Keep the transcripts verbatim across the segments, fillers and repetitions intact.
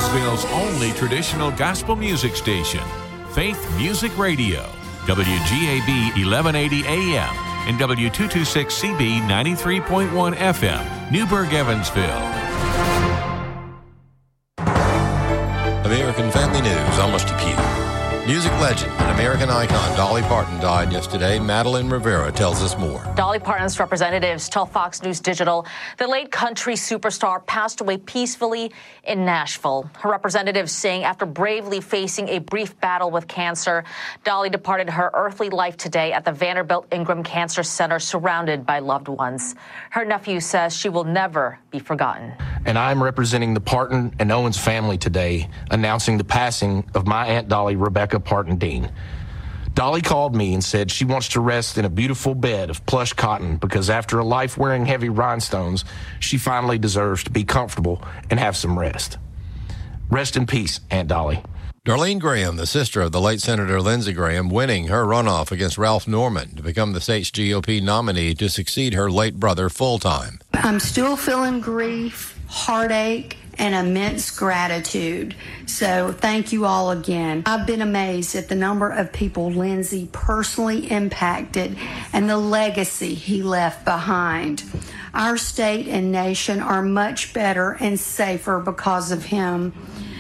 Evansville's only traditional gospel music station, Faith Music Radio, W G A B eleven eighty A M and W two twenty-six C B ninety-three point one F M, Newburgh, Evansville. American Family News, almost to Pew. Music legend and American icon Dolly Parton died yesterday. Madeline Rivera tells us more. Dolly Parton's representatives tell Fox News Digital the late country superstar passed away peacefully in Nashville. Her representatives saying after bravely facing a brief battle with cancer, Dolly departed her earthly life today at the Vanderbilt Ingram Cancer Center surrounded by loved ones. Her nephew says she will never be forgotten. And I'm representing the Parton and Owens family today, announcing the passing of my Aunt Dolly, Rebecca Parton Dean. Dolly called me and said she wants to rest in a beautiful bed of plush cotton because after a life wearing heavy rhinestones, she finally deserves to be comfortable and have some rest. Rest in peace, Aunt Dolly. Darlene Graham, the sister of the late Senator Lindsey Graham, winning her runoff against Ralph Norman to become the state's G O P nominee to succeed her late brother full-time. I'm still feeling grief, heartache, and immense gratitude. So thank you all again. I've been amazed at the number of people Lindsey personally impacted and the legacy he left behind. Our state and nation are much better and safer because of him.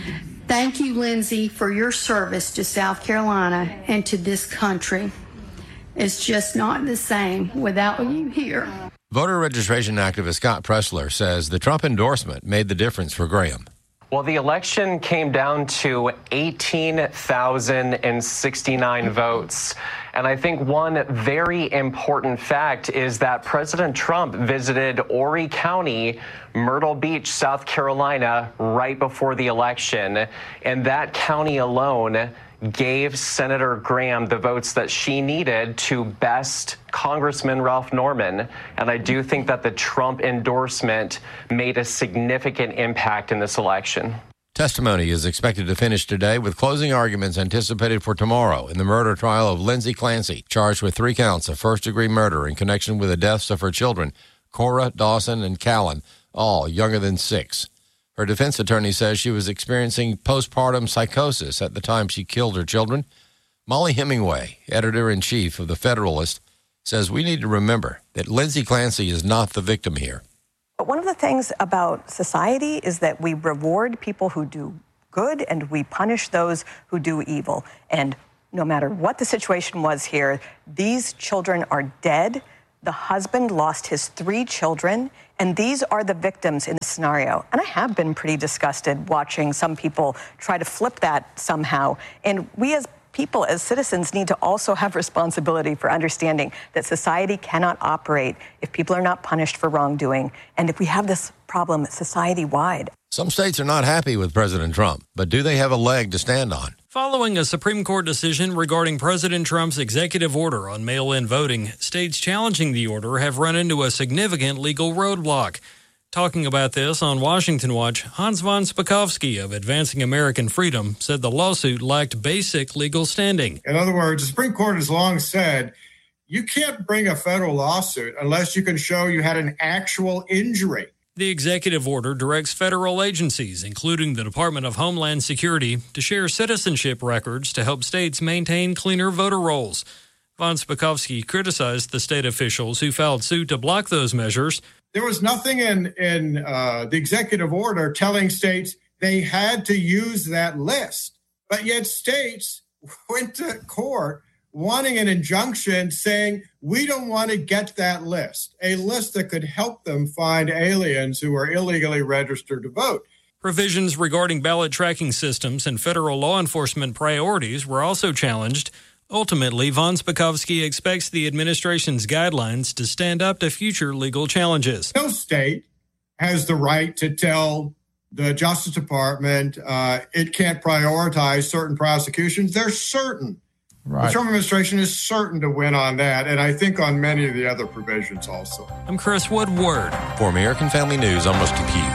Thank you, Lindsey, for your service to South Carolina and to this country. It's just not the same without you here. Voter registration activist Scott Pressler says the Trump endorsement made the difference for Graham. Well, the election came down to eighteen thousand sixty-nine votes. And I think one very important fact is that President Trump visited Horry County, Myrtle Beach, South Carolina, right before the election. And that county alone gave Senator Graham the votes that she needed to best Congressman Ralph Norman. And I do think that the Trump endorsement made a significant impact in this election. Testimony is expected to finish today with closing arguments anticipated for tomorrow in the murder trial of Lindsay Clancy, charged with three counts of first-degree murder in connection with the deaths of her children, Cora, Dawson, and Callan, all younger than six. Her defense attorney says she was experiencing postpartum psychosis at the time she killed her children. Molly Hemingway, editor-in-chief of The Federalist, says we need to remember that Lindsay Clancy is not the victim here. But one of the things about society is that we reward people who do good and we punish those who do evil. And no matter what the situation was here, these children are dead. The husband lost his three children, and these are the victims in this scenario. And I have been pretty disgusted watching some people try to flip that somehow. And we as people, as citizens, need to also have responsibility for understanding that society cannot operate if people are not punished for wrongdoing. And if we have this problem society-wide. Some states are not happy with President Trump, but do they have a leg to stand on? Following a Supreme Court decision regarding President Trump's executive order on mail-in voting, states challenging the order have run into a significant legal roadblock. Talking about this on Washington Watch, Hans von Spakovsky of Advancing American Freedom said the lawsuit lacked basic legal standing. In other words, the Supreme Court has long said you can't bring a federal lawsuit unless you can show you had an actual injury. The executive order directs federal agencies, including the Department of Homeland Security, to share citizenship records to help states maintain cleaner voter rolls. Von Spakovsky criticized the state officials who filed suit to block those measures. There was nothing in, in uh, the executive order telling states they had to use that list. But yet states went to court wanting an injunction saying, we don't want to get that list, a list that could help them find aliens who are illegally registered to vote. Provisions regarding ballot tracking systems and federal law enforcement priorities were also challenged. Ultimately, von Spakovsky expects the administration's guidelines to stand up to future legal challenges. No state has the right to tell the Justice Department uh, it can't prioritize certain prosecutions. They're certain. Right. The Trump administration is certain to win on that, and I think on many of the other provisions also. I'm Chris Woodward. For American Family News, almost to Pew.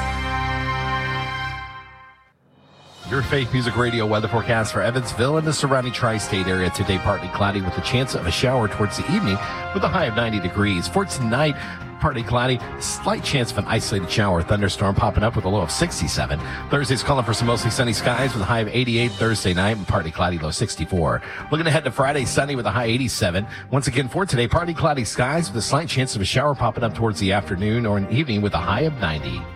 Your Faith Music Radio weather forecast for Evansville and the surrounding tri-state area today, partly cloudy with a chance of a shower towards the evening with a high of ninety degrees. For tonight, partly cloudy. Slight chance of an isolated shower or thunderstorm popping up with a low of sixty-seven. Thursday's calling for some mostly sunny skies with a high of eighty-eight. Thursday night and partly cloudy, low sixty-four. Looking ahead to Friday, sunny with a high eighty-seven. Once again for today, partly cloudy skies with a slight chance of a shower popping up towards the afternoon or an evening with a high of ninety.